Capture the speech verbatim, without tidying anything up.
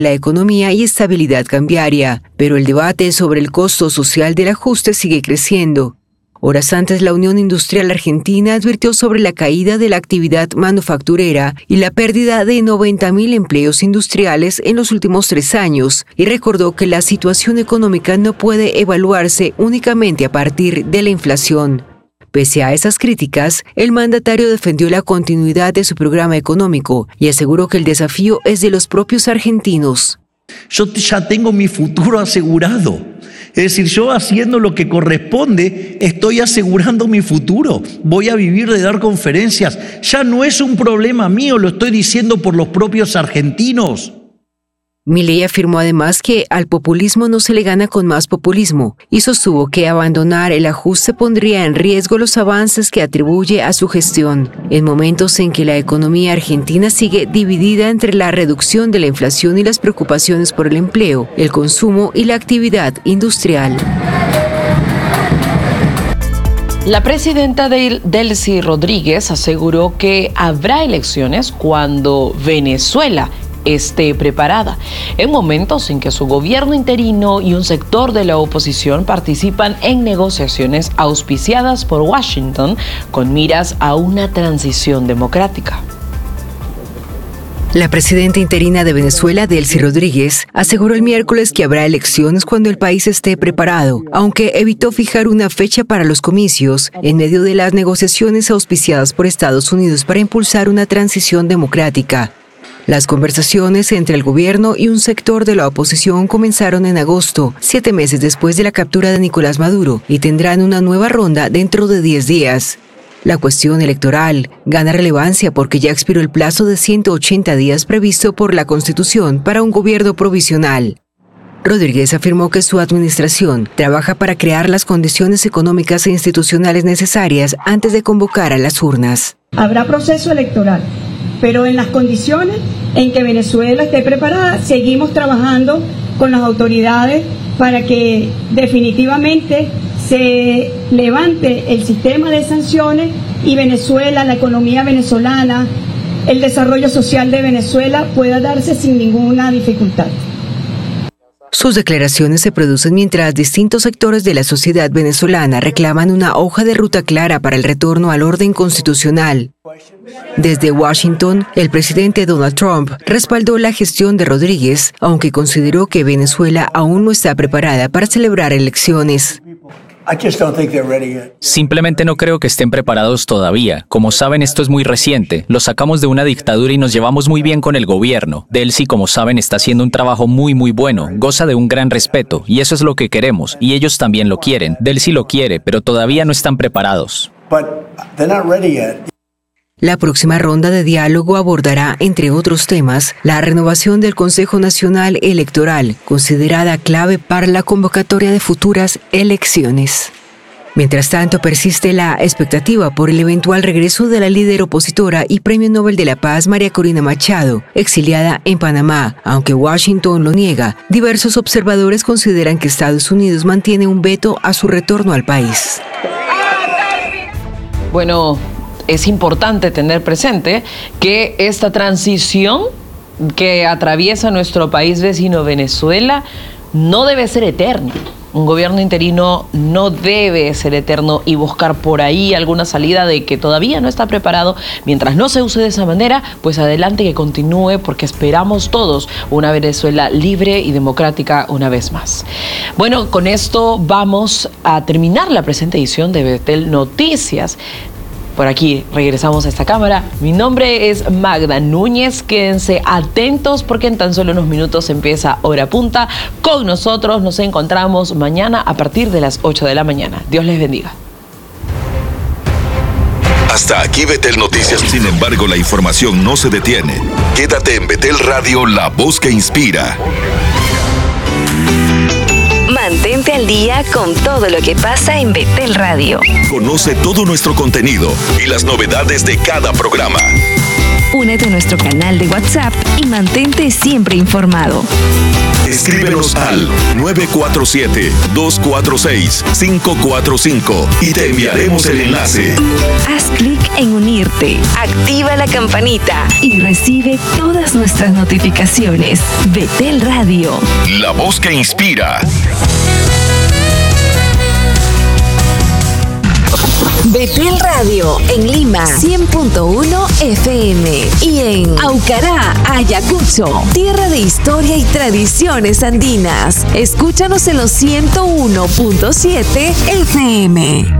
la economía y estabilidad cambiaria, pero el debate sobre el costo social del ajuste sigue creciendo. Horas antes, la Unión Industrial Argentina advirtió sobre la caída de la actividad manufacturera y la pérdida de noventa mil empleos industriales en los últimos tres años, y recordó que la situación económica no puede evaluarse únicamente a partir de la inflación. Pese a esas críticas, el mandatario defendió la continuidad de su programa económico y aseguró que el desafío es de los propios argentinos. Yo ya tengo mi futuro asegurado. Es decir, yo haciendo lo que corresponde, estoy asegurando mi futuro. Voy a vivir de dar conferencias. Ya no es un problema mío, lo estoy diciendo por los propios argentinos. Milei afirmó además que al populismo no se le gana con más populismo y sostuvo que abandonar el ajuste pondría en riesgo los avances que atribuye a su gestión, en momentos en que la economía argentina sigue dividida entre la reducción de la inflación y las preocupaciones por el empleo, el consumo y la actividad industrial. La presidenta Delcy Rodríguez aseguró que habrá elecciones cuando Venezuela esté preparada, en momentos en que su gobierno interino y un sector de la oposición participan en negociaciones auspiciadas por Washington con miras a una transición democrática. La presidenta interina de Venezuela, Delcy Rodríguez, aseguró el miércoles que habrá elecciones cuando el país esté preparado, aunque evitó fijar una fecha para los comicios en medio de las negociaciones auspiciadas por Estados Unidos para impulsar una transición democrática. Las conversaciones entre el gobierno y un sector de la oposición comenzaron en agosto, siete meses después de la captura de Nicolás Maduro, y tendrán una nueva ronda dentro de diez días. La cuestión electoral gana relevancia porque ya expiró el plazo de ciento ochenta días previsto por la Constitución para un gobierno provisional. Rodríguez afirmó que su administración trabaja para crear las condiciones económicas e institucionales necesarias antes de convocar a las urnas. Habrá proceso electoral, pero en las condiciones en que Venezuela esté preparada, seguimos trabajando con las autoridades para que definitivamente se levante el sistema de sanciones y Venezuela, la economía venezolana, el desarrollo social de Venezuela pueda darse sin ninguna dificultad. Sus declaraciones se producen mientras distintos sectores de la sociedad venezolana reclaman una hoja de ruta clara para el retorno al orden constitucional. Desde Washington, el presidente Donald Trump respaldó la gestión de Rodríguez, aunque consideró que Venezuela aún no está preparada para celebrar elecciones. Simplemente no creo que estén preparados todavía. Como saben, esto es muy reciente. Lo sacamos de una dictadura y nos llevamos muy bien con el gobierno. Delcy, como saben, está haciendo un trabajo muy muy bueno. Goza de un gran respeto y eso es lo que queremos. Y ellos también lo quieren. Delcy lo quiere, pero todavía no están preparados. La próxima ronda de diálogo abordará, entre otros temas, la renovación del Consejo Nacional Electoral, considerada clave para la convocatoria de futuras elecciones. Mientras tanto, persiste la expectativa por el eventual regreso de la líder opositora y Premio Nobel de la Paz María Corina Machado, exiliada en Panamá. Aunque Washington lo niega, diversos observadores consideran que Estados Unidos mantiene un veto a su retorno al país. Bueno, es importante tener presente que esta transición que atraviesa nuestro país vecino Venezuela no debe ser eterna. Un gobierno interino no debe ser eterno y buscar por ahí alguna salida de que todavía no está preparado. Mientras no se use de esa manera, pues adelante que continúe, porque esperamos todos una Venezuela libre y democrática una vez más. Bueno, con esto vamos a terminar la presente edición de Betel Noticias. Por aquí regresamos a esta cámara. Mi nombre es Magda Núñez. Quédense atentos porque en tan solo unos minutos empieza Hora Punta. Con nosotros nos encontramos mañana a partir de las ocho de la mañana. Dios les bendiga. Hasta aquí Betel Noticias. Sin embargo, la información no se detiene. Quédate en Betel Radio, la voz que inspira. Mantente al día con todo lo que pasa en Betel Radio. Conoce todo nuestro contenido y las novedades de cada programa. Únete a nuestro canal de WhatsApp y mantente siempre informado. Escríbenos al nueve cuatro siete, dos cuatro seis, cinco cuatro cinco y te enviaremos el enlace. Haz clic en unirte, activa la campanita y recibe todas nuestras notificaciones. Betel Radio. La voz que inspira. Betel Radio en Lima cien punto uno F M y en Aucará, Ayacucho, tierra de historia y tradiciones andinas. Escúchanos en los ciento uno punto siete F M.